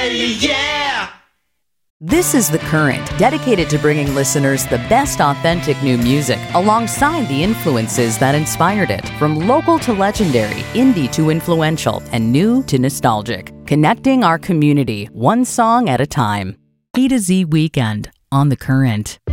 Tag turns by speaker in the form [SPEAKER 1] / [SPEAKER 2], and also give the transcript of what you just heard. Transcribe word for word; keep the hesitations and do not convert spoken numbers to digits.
[SPEAKER 1] yeah.
[SPEAKER 2] This is The Current, dedicated to bringing listeners the best authentic new music alongside the influences that inspired it. From local to legendary, indie to influential, and new to nostalgic. Connecting our community, one song at a time. A to Z Weekend on The Current.